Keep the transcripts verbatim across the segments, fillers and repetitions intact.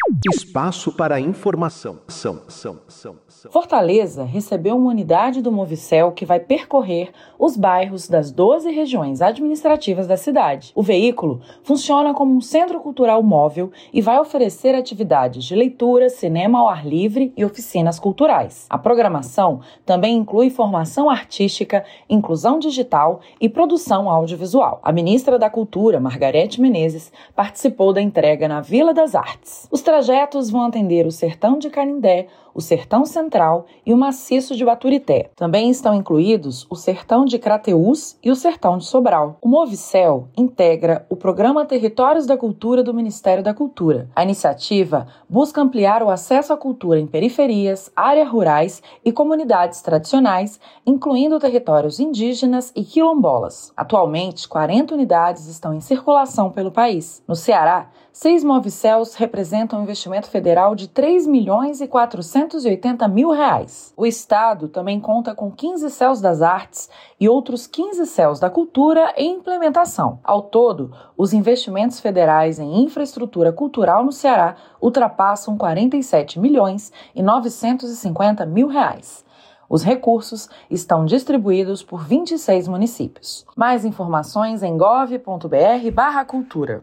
Espaço para informação. São, são, são, são. Fortaleza recebeu uma unidade do Movicel que vai percorrer os bairros das doze regiões administrativas da cidade. O veículo funciona como um centro cultural móvel e vai oferecer atividades de leitura, cinema ao ar livre e oficinas culturais. A programação também inclui formação artística, inclusão digital e produção audiovisual. A ministra da Cultura, Margarete Menezes, participou da entrega na Vila das Artes. Os trajetos vão atender o Sertão de Canindé, o Sertão Central e o Maciço de Baturité. Também estão incluídos o Sertão de Crateús e o Sertão de Sobral. O Movicel integra o Programa Territórios da Cultura do Ministério da Cultura. A iniciativa busca ampliar o acesso à cultura em periferias, áreas rurais e comunidades tradicionais, incluindo territórios indígenas e quilombolas. Atualmente, quarenta unidades estão em circulação pelo país. No Ceará, seis Movicels representam um investimento federal de três milhões e quatrocentos e oitenta mil reais. O estado também conta com quinze céus das artes e outros quinze céus da cultura em implementação. Ao todo, os investimentos federais em infraestrutura cultural no Ceará ultrapassam quarenta e sete milhões e novecentos e cinquenta mil reais. Os recursos estão distribuídos por vinte e seis municípios. Mais informações em gov ponto br barra cultura.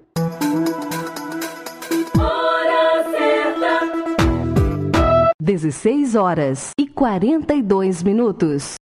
dezesseis horas e quarenta e dois minutos.